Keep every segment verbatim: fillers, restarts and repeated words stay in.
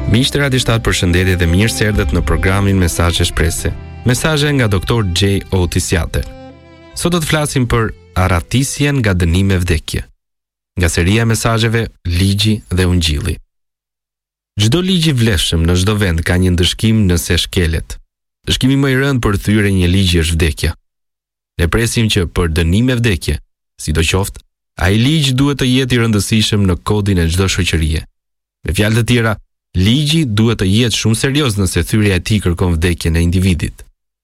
Miqtë e Radio shtat, përshëndetje dhe mirë se erdhët në programin Mesazhe Shprese. Mesazhe nga doktor J. Otis Jater. Sot do të flasim për arratisjen nga dënimi e vdekje. Nga seria e mesazheve Ligji dhe Ungjilli. Çdo ligj i vlefshëm në çdo vend ka një ndëshkim nëse shkelet. Dëshkimi më i rëndë për thyrje një ligji është vdekja. Ne presim që për dënim e vdekje, sidoqoftë, ai ligj duhet të jetë i rëndësishëm në kodin e çdo shoqërie. Me fjalë të tjera, ligji duhet të jetë shumë serioz nëse thyrja e tij kërkon vdekjen e individit.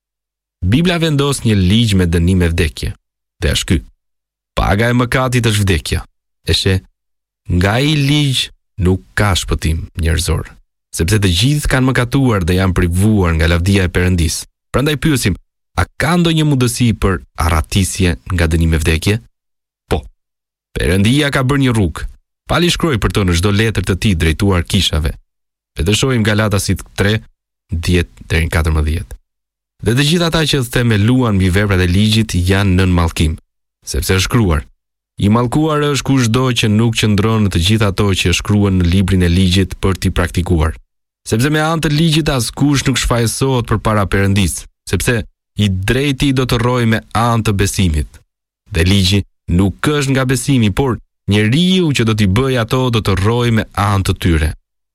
Bibla vendos një ligj me dënim e vdekje. Dhe është ky: paga e mëkatit është vdekja. E she, nga ai ligj nuk ka shpëtim njerëzor, sepse të gjithë kanë mëkatuar dhe janë privuar nga lavdia e Perëndis. Prandaj pyesim, a ka ndonjë mundësi për arratisje nga dënimi e vdekje? Po. Perëndia ka bërë një rrugë. Pali shkroi për to në çdo letër të tij drejtuar kishave. Le të shohim Galatasit tre, dhjetë deri në katërmbëdhjetë. Dhe të gjithë ata që themeluan mbi veprat e ligjit janë nën mallkim, sepse është shkruar: I mallkuar është kushdo që nuk qëndron në të gjitha ato që është shkruar në librin e ligjit për t'i praktikuar. Sepse me anë të ligjit askush nuk shfaqësohet përpara Perëndis, sepse i drejti do të rrojë me anë të besimit. Dhe ligji nuk është nga besimi, por njeriu që do t'i bëjë ato do të rrojë me anë të tyre.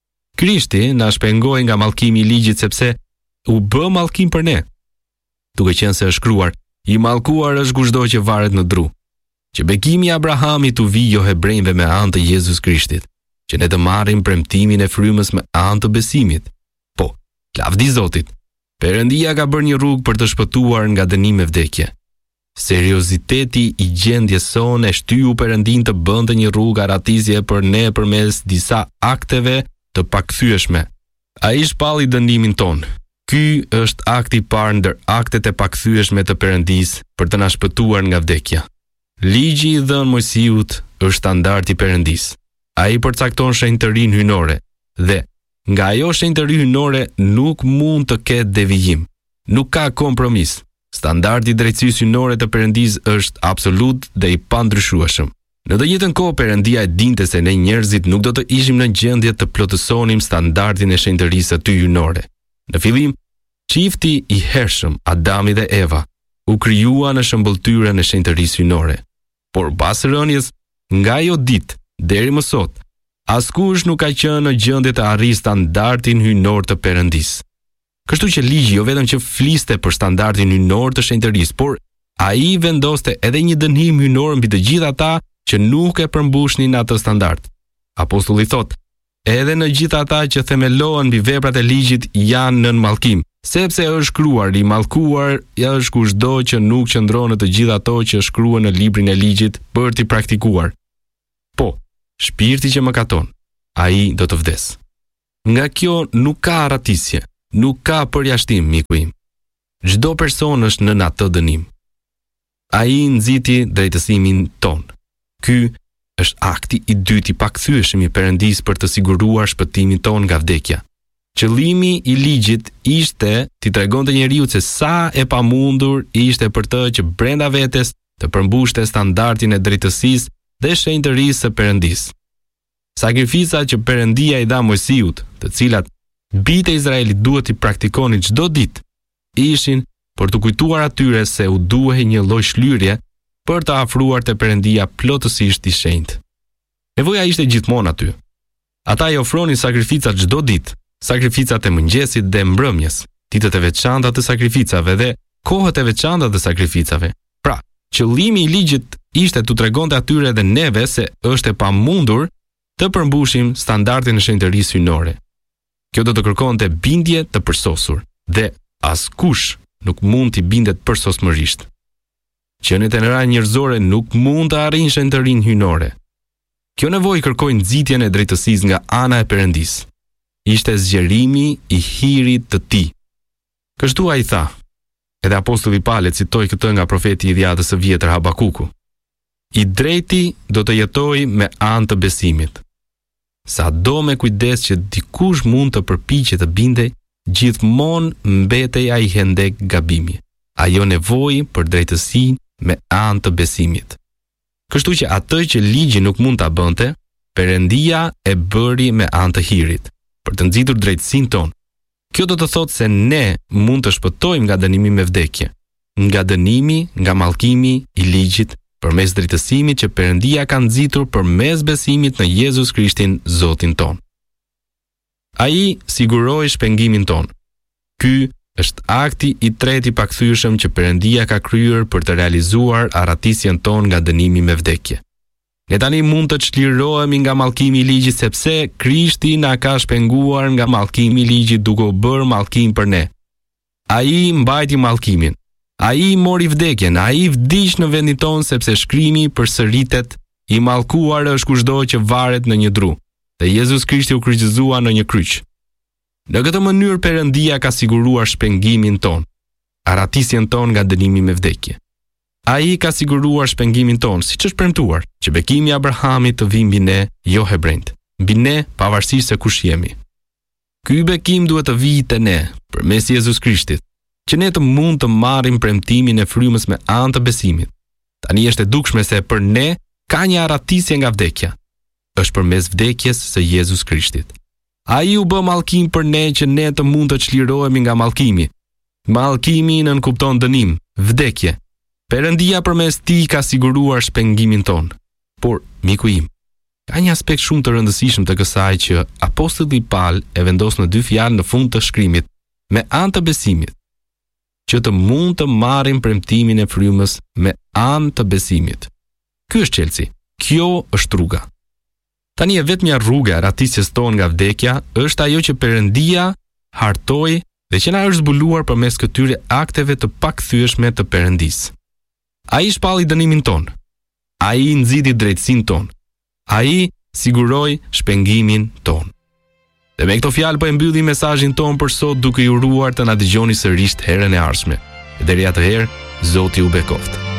Krishti na shpengoi nga mallkimi i ligjit sepse u bë mallkim për ne. Duke qenë se është shkruar: I mallkuar është kushdo që varet në dru. Që bekimi i Abrahamit u vi jo hebrejve me anë të Jezus Krishtit, që ne të marrim premtimin e frymës me anë të besimit. Po, lavdi Zotit, Perëndia ka bërë një rrugë për të shpëtuar nga dënimi e vdekje. Serioziteti i gjendjes sonë e shtyu Perëndin të bënte një rrugë arratisje për ne përmes disa akteve të pakthyeshme. Ai shpalli dënimin ton. Ky është akti i parë ndër aktet e pakthyeshme të Perëndis për të na shpëtuar nga vdekja. Ligji i dhënë Mojsiut është standardi i Perëndis. Ai përcakton shenjtërinë hyjnore dhe nga ajo shenjtëri hyjnore nuk mund të ketë devijim. Nuk ka kompromis. Standardi i drejtësisë hyjnore të Perëndis është absolut dhe i pandryshueshëm. Në të njëjtën kohë Perëndia e dinte se ne njerëzit nuk do të ishim në gjendje të plotësonim standardin e shenjtërisë së tij hyjnore. Në fillim, çifti i hershëm Adami dhe Eva u krijua në shëmbulltyrën e shenjtërisë hyjnore. Por pas rënies, nga ajo ditë deri më sot, askush nuk ka qenë në gjendje të arrijë standardin hyjnor të Perëndis. Kështu që ligji jo vetëm që fliste për standardin hyjnor të shenjtërisë, por ai vendoste edhe një dënim hyjnor mbi të gjithë ata që nuk e përmbushnin atë standard. Apostulli thotë: edhe në gjithë ata që themelohen mbi veprat e ligjit janë nën mallkim, sepse është shkruar: I mallkuar është kushdo që nuk qëndron në të gjitha ato që është shkruar në librin e ligjit për t'i praktikuar. Po, shpirti që mëkaton, ai do të vdes. Nga kjo nuk ka arratisje, nuk ka përjashtim, miku im. Çdo person është nën atë dënim. Ai nxiti drejtësimin ton. Ky është akti i dytë i pakthyeshëm i Perëndis për të siguruar shpëtimin ton nga vdekja. Qëllimi i ligjit ishte t'i tregonte njeriu se sa e pamundur ishte për të që brenda vetes të përmbushte standardin e drejtësisë dhe shenjtërisë së Perëndis. Sakrificat që Perëndia i dha Mojsiut, të cilat bijtë e Izraelit duhet i praktikonin çdo ditë, ishin për të kujtuar atyre se u duhej një lloj shlyrje për të afruar te Perëndia plotësisht i shenjtë. Nevoja ishte gjithmonë aty. Ata i ofronin sakrificat çdo ditë, sakrificat e mëngjesit dhe mbrëmjes, ditët e veçanta të sakrificave dhe kohët e veçanta të sakrificave. Pra, qëllimi i ligjit ishte t'u tregonte atyre dhe neve se është e pamundur të përmbushim standardin e shenjtërisë hyjnore. Kjo do të kërkonte bindje të përsosur dhe askush nuk mund t'i bindet përsosmërisht. Qenet e nëra njerëzore nuk mund të arrijnë shenjtërinë hyjnore. Kjo nevojë kërkoi nxitjen e drejtësisë nga ana e Perëndis. Ishte zgjerimi i hirit të tij. Kështu ai tha. Edhe apostulli Pale citoi këtë nga profeti i dhjatës së vjetër Habakuku: I drejti do të jetojë me anë të besimit. Sa do me kujdes që dikush mund të përpiqet të bindej, gjithmonë mbetej ai hendek gabimi. Ajo nevojë për drejtësi me anë të besimit. Kështu që atë që ligji nuk mund ta bënte, Perëndia e bëri me anë të hirit. për të nxitur drejtësinë tonë. Kjo do të thotë se ne mund të shpëtojmë nga dënimi me vdekje, nga dënimi, nga mallkimi i ligjit, përmes drejtësimit që Perëndia ka nxitur përmes besimit në Jezus Krishtin, Zotin ton. Ai siguroi shpengimin ton. Ky është akti i tretë i pakthyeshëm që Perëndia ka kryer për të realizuar arratisjen ton nga dënimi me vdekje. Ne tani mund të çlirohemi nga mallkimi i ligjit sepse Krishti na ka shpenguar nga mallkimi i ligjit duke u bërë mallkim për ne. Ai mbajti mallkimin. Ai mori vdekjen, ai vdiq në vendin ton sepse shkrimi përsëritet, i mallkuar është kushdo që varet në një dru, dhe Jezus Krishti u kryqëzua në një kryq. Në këtë mënyrë Perëndia ka siguruar shpengimin ton, arratisjen ton nga dënimi me vdekje. Ai ka siguruar shpengimin ton, siç është premtuar, që bekimi i Abrahamit të vijë mbi ne, jo hebrejt, mbi ne pavarësisht se kush jemi. Ky bekim duhet të vijë te ne përmes Jezus Krishtit, që ne të mund të marrim premtimin e frymës me anë të besimit. Tani është e dukshme se për ne ka një arratisje nga vdekja. Është përmes vdekjes së Jezus Krishtit. Ai u bë mallkim për ne që ne të mund të çlirohemi nga mallkimi. Mallkimi nënkupton dënim, vdekje. Perëndia përmes tij ka siguruar shpengimin ton. Por, miku im, ka një aspekt shumë të rëndësishëm të kësaj që apostulli Paul e vendos në dy fjalë në fund të shkrimit, me anë të besimit, që të mund të marrim premtimin e frymës me anë të besimit. Ky është çelësi. Kjo është rruga. Tani e vetmja rruga e arratisjes tonë nga vdekja është ajo që Perëndia hartoi dhe që na është zbuluar përmes këtyre akteve të pakthyeshme të Perëndisë. Ai shpalli dënimin ton. Ai nxiti drejtësinë ton. Ai siguroi shpengimin ton. Dhe me këto fjalë po e mbyllim mesazhin ton për sot, duke ju uruar të na dëgjoni sërish herën e ardhshme. Deri atëherë, Zoti ju bekoft.